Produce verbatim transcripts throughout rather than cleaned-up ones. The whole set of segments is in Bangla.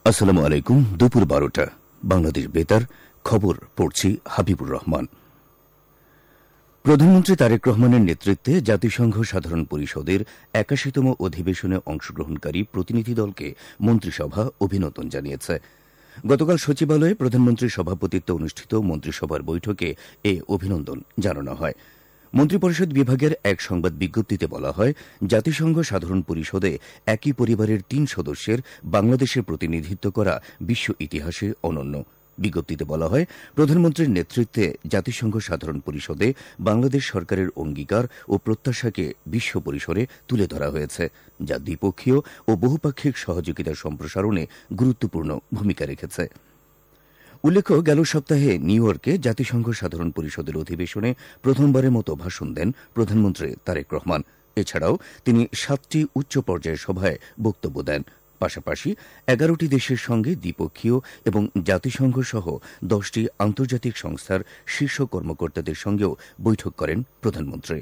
আসসালামু আলাইকুম। দুপুর বারোটা বাংলাদেশ বেতার খবর পড়ছি হাবিবুর রহমান। প্রধানমন্ত্রী তারেক রহমানের নেতৃত্বে জাতিসংঘ সাধারণ পরিষদের একাশিতম অধিবেশনে অংশগ্রহণকারী প্রতিনিধি দলকে মন্ত্রিসভা অভিনন্দন জানিয়েছে। গতকাল সচিবালয়ে প্রধানমন্ত্রীর সভাপতিত্বে অনুষ্ঠিত মন্ত্রিসভার বৈঠকে এ অভিনন্দন জানানো হয়। মন্ত্রিপরিষদ বিভাগের এক সংবাদ বিজ্ঞপ্তিতে বলা হয়, জাতিসংঘ সাধারণ পরিষদে একই পরিবারের তিন সদস্যের বাংলাদেশের প্রতিনিধিত্ব করা বিশ্ব ইতিহাসে অনন্য। বিজ্ঞপ্তিতে বলা হয়, প্রধানমন্ত্রীর নেতৃত্বে জাতিসংঘ সাধারণ পরিষদে বাংলাদেশ সরকারের অঙ্গীকার ও প্রত্যাশাকে বিশ্ব পরিসরে তুলে ধরা হয়েছে, যা দ্বিপক্ষীয় ও বহুপাক্ষিক সহযোগিতা সম্প্রসারণে গুরুত্বপূর্ণ ভূমিকা রেখেছে। উল্লেখ্য, গেল সপ্তাহে নিউ ইয়র্কে জাতিসংঘ সাধারণ পরিষদের অধিবেশনে প্রথমবারের মতো ভাষণ দেন প্রধানমন্ত্রী তারেক রহমান। এছাড়াও তিনি সাতটি উচ্চ পর্যায়ের সভায় বক্তব্য দেন। পাশাপাশি এগারোটি দেশের সঙ্গে দ্বিপক্ষীয় এবং জাতিসংঘ সহ দশটি আন্তর্জাতিক সংস্থার শীর্ষ কর্মকর্তাদের সঙ্গেও বৈঠক করেন প্রধানমন্ত্রী।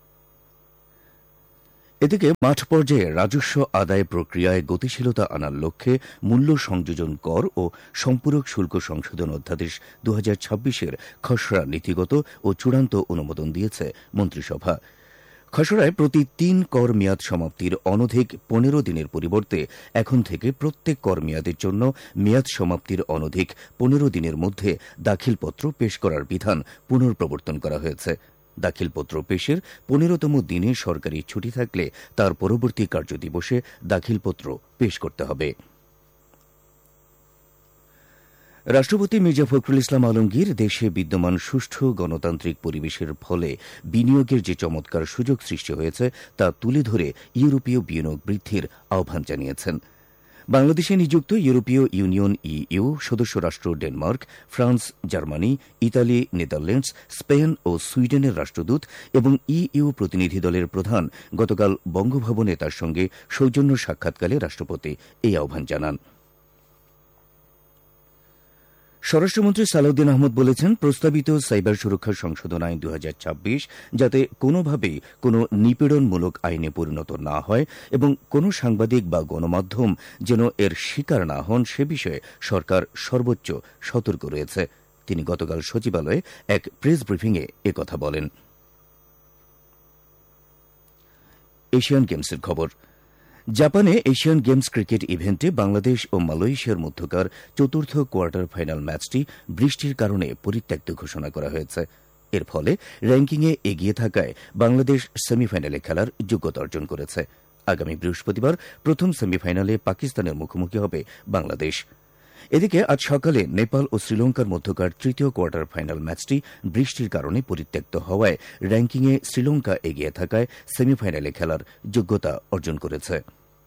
এদিকে মাঠ পর্যায়ে রাজস্ব আদায় প্রক্রিয়ায় গতিশীলতা আনার লক্ষ্যে মূল্য সংযোজন কর ও সম্পূরক শুল্ক সংশোধন অধ্যাদেশ দু হাজার ছাব্বিশের খসড়া নীতিগত ও চূড়ান্ত অনুমোদন দিয়েছে মন্ত্রিসভা। খসড়ায় প্রতি তিন কর মেয়াদ সমাপ্তির অনধিক পনেরো দিনের পরিবর্তে এখন থেকে প্রত্যেক কর মেয়াদের জন্য মেয়াদ সমাপ্তির অনধিক পনেরো দিনের মধ্যে দাখিলপত্র পেশ করার বিধান পুনর্প্রবর্তন করা হয়েছে। দাখিলপত্র পেশের পনেরোতম দিনে সরকারি ছুটি থাকলে তার পরবর্তী কার্যদিবসে দাখিলপত্র পেশ করতে হবে। রাষ্ট্রপতি মির্জা ফখরুল ইসলাম আলমগীর দেশে বিদ্যমান সুষ্ঠু গণতান্ত্রিক পরিবেশের ফলে বিনিয়োগের যে চমৎকার সুযোগ সৃষ্টি হয়েছে তা তুলে ধরে ইউরোপীয় বিনিয়োগ বৃদ্ধির আহ্বান জানিয়েছেন। বাংলাদেশে নিযুক্ত ইউরোপীয় ইউনিয়ন ইইউ সদস্য রাষ্ট্র Denmark, France, Germany, Italy, Netherlands, Spain ও সুইডেনের রাষ্ট্রদূত এবং ইইউ প্রতিনিধি দলের প্রধান গতকাল বঙ্গভবনে তার সঙ্গে সৌজন্য সাক্ষাৎকালে রাষ্ট্রপতি এই আহ্বান জানান। স্বরাষ্ট্রমন্ত্রী সালাউদ্দিন আহমদ বলেছেন, প্রস্তাবিত সাইবার সুরক্ষা সংশোধন আইন দু হাজার ছাব্বিশ যাতে কোনোভাবেই কোনো নিপীড়নমূলক আইনে পরিণত না হয় এবং কোনো সাংবাদিক বা গণমাধ্যম যেন এর শিকার না হন সে বিষয়ে সরকার সর্বোচ্চ সতর্ক রয়েছে। তিনি গতকাল সচিবালয়ে এক প্রেস ব্রিফিংয়ে একথা বলেন। এশিয়ান গেমসের খবর। জাপানে এশিয়ান গেমস ক্রিকেট ইভেন্টে বাংলাদেশ ও মালয়েশিয়ার মধ্যকার চতুর্থ কোয়ার্টার ফাইনাল ম্যাচটি বৃষ্টির কারণে পরিত্যক্ত ঘোষণা করা হয়েছে। এর ফলে র্যাঙ্কিংয়ে এগিয়ে থাকায় বাংলাদেশ সেমিফাইনালে খেলার যোগ্যতা অর্জন করেছে। আগামী বৃহস্পতিবার প্রথম সেমিফাইনালে পাকিস্তানের মুখোমুখি হবে বাংলাদেশ। এদিকে আজ সকালে নেপাল ও শ্রীলঙ্কার মধ্যকার তৃতীয় কোয়ার্টার ফাইনাল ম্যাচটি বৃষ্টির কারণে পরিত্যক্ত হওয়ায় র্যাঙ্কিংয়ে শ্রীলঙ্কা এগিয়ে থাকায় সেমিফাইনালে খেলার যোগ্যতা অর্জন করেছে।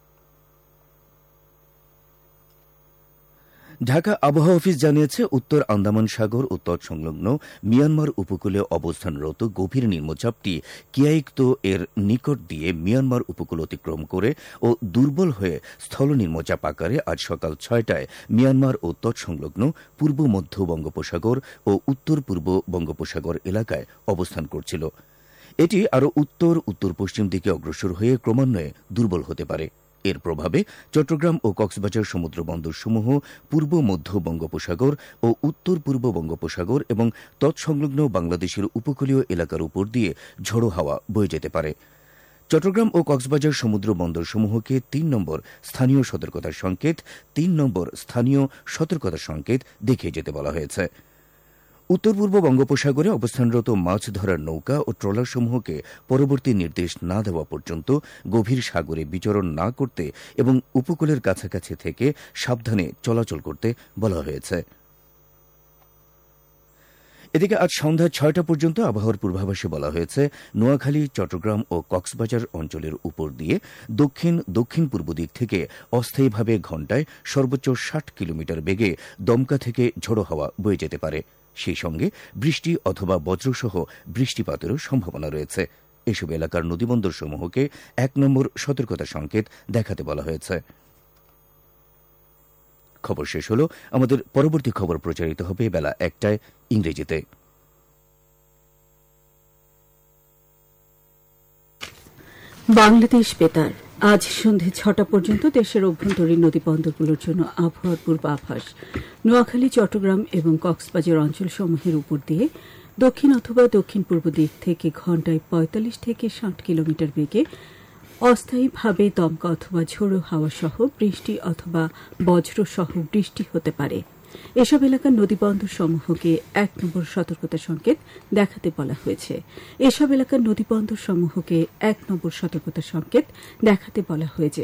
ঢাকা আবহাওয়া অফিস জানিয়েছে, উত্তর আন্দামান সাগর ও তৎসংলগ্ন মিয়ানমার উপকূলে অবস্থানরত গভীর নিম্নচাপটি কিয়াইক্তো এর নিকট দিয়ে মিয়ানমার উপকূল অতিক্রম করে ও দুর্বল হয়ে স্থল নিম্নচাপ আকারে আজ সকাল ছয়টায় মিয়ানমার ও তৎসংলগ্ন পূর্ব মধ্য বঙ্গোপসাগর ও উত্তর পূর্ব বঙ্গোপসাগর এলাকায় অবস্থান করছিল। এটি আরও উত্তর উত্তর পশ্চিম দিকে অগ্রসর হয়ে ক্রমান্বয়ে দুর্বল হতে পারে। এর প্রভাবে চট্টগ্রাম ও কক্সবাজার সমুদ্র বন্দরসমূহ পূর্ব মধ্য বঙ্গোপসাগর ও উত্তর পূর্ব বঙ্গোপসাগর এবং তৎসংলগ্ন বাংলাদেশের উপকূলীয় এলাকার উপর দিয়ে ঝোড়ো হাওয়া বয়ে যেতে পারে। চট্টগ্রাম ও কক্সবাজার সমুদ্র বন্দরসমূহকে তিন নম্বর স্থানীয় সতর্কতার সংকেত তিন নম্বর স্থানীয় সতর্কতার সংকেত দেখিয়ে যেতে বলা হয়েছে। উত্তর পূর্ব বঙ্গোপসাগরে অবস্থানরত মাছ ধরার নৌকা ও ট্রলারসমূহকে পরবর্তী নির্দেশ না দেওয়া পর্যন্ত গভীর সাগরে বিচরণ না করতে এবং উপকূলের কাছাকাছি থেকে সাবধানে চলাচল করতে বলা হয়েছে। এদিকে আজ সন্ধ্যা ছয়টা পর্যন্ত আবহাওয়ার পূর্বাভাসে বলা হয়েছে, নোয়াখালী, চট্টগ্রাম ও কক্সবাজার অঞ্চলের উপর দিয়ে দক্ষিণ দক্ষিণ পূর্ব দিক থেকে অস্থায়ীভাবে ঘণ্টায় সর্বোচ্চ ষাট কিলোমিটার বেগে দমকা থেকে ঝোড়ো হাওয়া বয়ে যেতে পারে। সেই সঙ্গে বৃষ্টি অথবা বজ্রসহ বৃষ্টিপাতেরও সম্ভাবনা রয়েছে। এসব এলাকার নদীবন্দরসমূহকে এক নম্বর সতর্কতা সংকেত দেখাতে বলা হয়েছে। খবর শেষ হল। আমাদের পরবর্তী খবর প্রচারিত হবে বেলা একটায় ইংরেজিতে। বাংলাদেশ বেতার আজ সন্ধে ছটা পর্যন্ত দেশের অভ্যন্তরীণ নদী বন্দরগুলোর জন্য আবহাওয়ার পূর্বাভাস। নোয়াখালী, চট্টগ্রাম এবং কক্সবাজার অঞ্চলসমূহের উপর দিয়ে দক্ষিণ অথবা দক্ষিণ পূর্ব দিক থেকে ঘণ্টায় পঁয়তাল্লিশ থেকে ষাট কিলোমিটার বেগে অস্থায়ীভাবে দমকা অথবা ঝোড়ো হাওয়া সহ বৃষ্টি অথবা বজ্র সহ বৃষ্টি হতে পারে। এসব এলাকার নদীবন্দর সমূহকে এক নম্বর সতর্কতা সংকেত দেখাতে বলা হয়েছে। এসব এলাকার নদীবন্দর সমূহকে এক নম্বর সতর্কতা সংকেত দেখাতে বলা হয়েছে।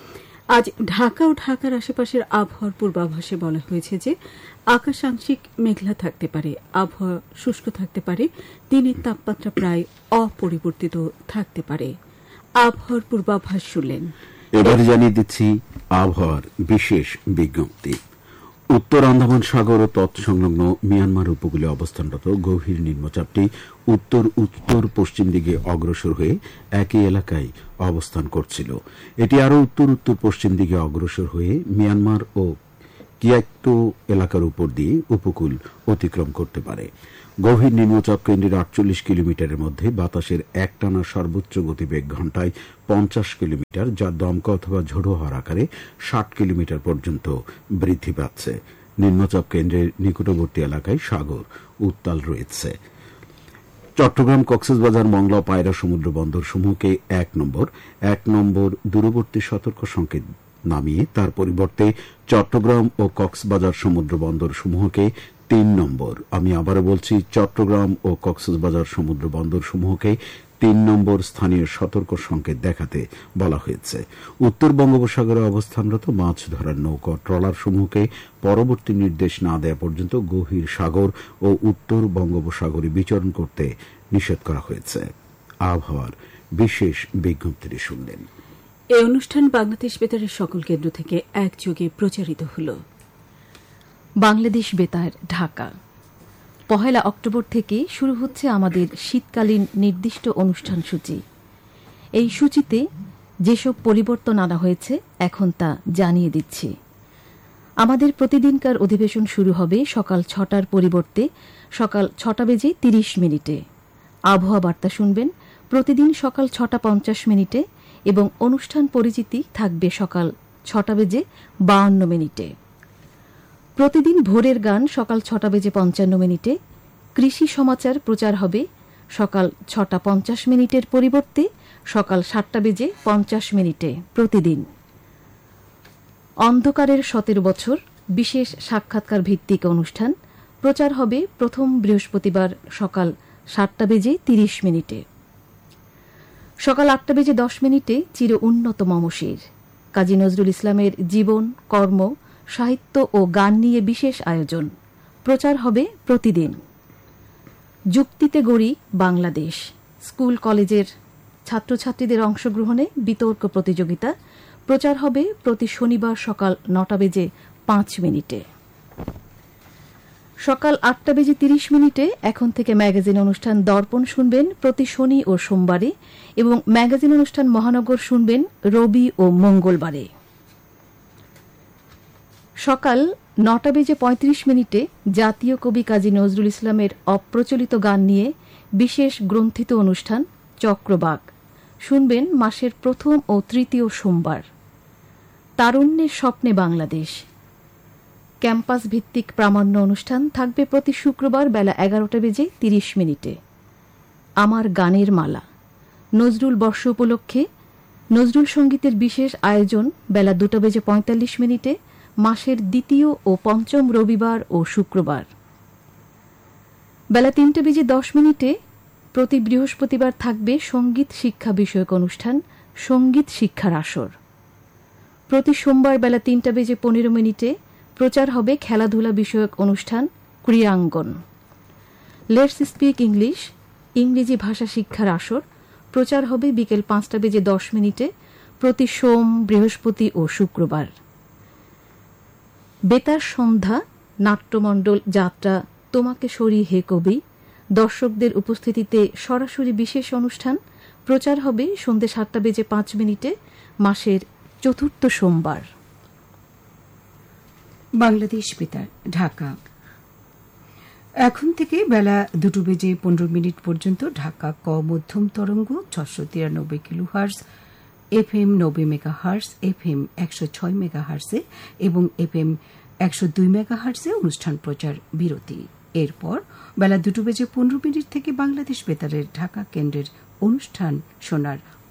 আজ ঢাকা ও ঢাকার আশেপাশের আবহাওয়ার পূর্বাভাসে বলা হয়েছে যে আকাশ আংশিক মেঘলা থাকতে পারে, আবহাওয়া শুষ্ক থাকতে পারে, দিনের তাপমাত্রা প্রায় অপরিবর্তিত থাকতে পারে। আবহাওয়ার পূর্বাভাস শুনলেন। এবার জানিয়ে দিচ্ছি আবহাওয়ার বিশেষ বিজ্ঞপ্তি। উত্তর আন্দামান সাগর ও তৎসংলগ্ন মিয়ানমার উপকূলে অবস্থানরত গভীর নিম্নচাপটি উত্তর উত্তর পশ্চিম দিকে অগ্রসর হয়ে একই এলাকায় অবস্থান করছিল। এটি আরও উত্তর উত্তর পশ্চিম দিকে অগ্রসর হয়ে মিয়ানমার ও কিয়াইক্তো এলাকার উপর দিয়ে উপকূল অতিক্রম করতে পারে। গভীর নিম্নচাপ কেন্দ্রের আটচল্লিশ কিলোমিটারের মধ্যে বাতাসের একটানা সর্বোচ্চ গতিবেগ ঘণ্টায় পঞ্চাশ কিলোমিটার, যা দমকা অথবা ঝোড়ো হওয়ার আকারে ষাট কিলোমিটার পর্যন্ত বৃদ্ধি পাচ্ছে। নিম্নচাপ কেন্দ্রের নিকটবর্তী এলাকায় সাগর উত্তাল রয়েছে। চট্টগ্রাম, কক্সবাজার, মংলা, পায়রা সমুদ্র বন্দর সমূহকে এক নম্বর এক নম্বর দূরবর্তী সতর্ক সংকেত নামিয়ে তার পরিবর্তে চট্টগ্রাম ও কক্সবাজার সমুদ্র বন্দর সমূহকে তিন নম্বর, আমি আবারও বলছি, চট্টগ্রাম ও কক্সবাজার সমুদ্র বন্দর সমূহকে তিন নম্বর স্থানীয় সতর্ক সংকেত দেখাতে বলা হয়েছে। উত্তর বঙ্গোপসাগরে অবস্থানরত মাছ ধরার নৌকা ট্রলার সমূহকে পরবর্তী নির্দেশ না দেওয়া পর্যন্ত গভীর সাগর ও উত্তর বঙ্গোপসাগরে বিচরণ করতে নিষেধ করা হয়েছে। আবহাওয়ার বিশেষ বিজ্ঞপ্তিটি শুনলেন। এই অনুষ্ঠান বাংলাদেশ বেতারের সকল কেন্দ্র থেকে একযোগে প্রচারিত হল। বাংলাদেশ বেতার, ঢাকা। পহেলা অক্টোবর থেকে শুরু হচ্ছে আমাদের শীতকালীন নির্দিষ্ট অনুষ্ঠান সূচি। এই সূচিতে যেসব পরিবর্তন আনা হয়েছে এখন তা জানিয়ে দিচ্ছি। আমাদের প্রতিদিনকার অধিবেশন শুরু হবে সকাল ছটার পরিবর্তে সকাল ছটা বেজে তিরিশ মিনিটে। আবহাওয়া বার্তা শুনবেন প্রতিদিন সকাল ছটা পঞ্চাশ মিনিটে এবং অনুষ্ঠান পরিচিতি থাকবে সকাল ছটা বেজে বাউন্ন মিনিটে। প্রতিদিন ভোরের গান সকাল ছটা বেজে পঞ্চান্ন মিনিটে। কৃষি সমাচার প্রচার হবে সকাল ছটা পঞ্চাশ মিনিটের পরিবর্তে সকাল সাতটা বেজে পঞ্চাশ মিনিটে প্রতিদিন। অন্ধকারের সতেরো বছর বিশেষ সাক্ষাৎকার ভিত্তিক অনুষ্ঠান প্রচার হবে প্রথম বৃহস্পতিবার সকাল সাতটা বেজে তিরিশ মিনিটে। সকাল আটটা বেজে দশ মিনিটে চির উন্নত মমশির কাজী নজরুল ইসলামের জীবন, কর্ম, সাহিত্য ও গান নিয়ে বিশেষ আয়োজন প্রচার হবে প্রতিদিন। যুক্তিতে গড়ি বাংলাদেশ স্কুল কলেজের ছাত্রছাত্রীদের অংশগ্রহণে বিতর্ক প্রতিযোগিতা প্রচার হবে প্রতি শনিবার সকাল নটা বেজে পাঁচ মিনিটে। সকাল আটটা বেজে তিরিশ মিনিটে এখন থেকে ম্যাগাজিন অনুষ্ঠান দর্পণ শুনবেন প্রতি শনি ও সোমবারে এবং ম্যাগাজিন অনুষ্ঠান মহানগর শুনবেন রবি ও মঙ্গলবারে। সকাল নটা বেজে পঁয়ত্রিশ মিনিটে জাতীয় কবি কাজী নজরুল ইসলামের অপ্রচলিত গান নিয়ে বিশেষ গ্রন্থিত অনুষ্ঠান চক্রবাক শুনবেন মাসের প্রথম ও তৃতীয় সোমবার। তারুণ্যের স্বপ্নে বাংলাদেশ ক্যাম্পাস ভিত্তিক প্রামাণ্য অনুষ্ঠান থাকবে প্রতি শুক্রবার বেলা এগারোটা বেজে তিরিশ মিনিটে। আমার গানের মালা নজরুল বর্ষ উপলক্ষে নজরুল সঙ্গীতের বিশেষ আয়োজন বেলা দুটো বেজে পঁয়তাল্লিশ মিনিটে মাসের দ্বিতীয় ও পঞ্চম রবিবার ও শুক্রবার। বেলা তিনটে বেজে দশ মিনিটে প্রতি বৃহস্পতিবার থাকবে সঙ্গীত শিক্ষা বিষয়ক অনুষ্ঠান সঙ্গীত শিক্ষার আসর। প্রতি সোমবার বেলা তিনটা বেজে পনেরো মিনিটে প্রচার হবে খেলাধুলা বিষয়ক অনুষ্ঠান ক্রীড়াঙ্গন। লেটস স্পিক ইংলিশ ইংরেজি ভাষা শিক্ষার আসর প্রচার হবে বিকেল পাঁচটা বেজে দশ মিনিটে প্রতি সোম, বৃহস্পতি ও শুক্রবার। বেতার সন্ধ্যা নাট্যমণ্ডল যাত্রা তোমাকে সরি হে কবি দর্শকদের উপস্থিতিতে সরাসরি বিশেষ অনুষ্ঠান প্রচার হবে সন্ধ্যে সাতটা বেজে পাঁচ মিনিটে মাসের চতুর্থ সোমবার। বাংলাদেশ বেতার, ঢাকা। এখন থেকে বেলা দুটো বেজে পনেরো মিনিট পর্যন্ত ঢাকা ক মধ্যম তরঙ্গ ছশো তিরানব্বই কিলোহার্জ এফ এম নব্বই মেগা হার্স, এফ এম একশো ছয় মেগা হার্সে এবং এফ এম একশো দুই মেগা হার্সে অনুষ্ঠান প্রচার বিরতি। এরপর বেলা দুটো বেজে পনেরো মিনিট থেকে বাংলাদেশ বেতারের ঢাকা কেন্দ্রের অনুষ্ঠান শোনার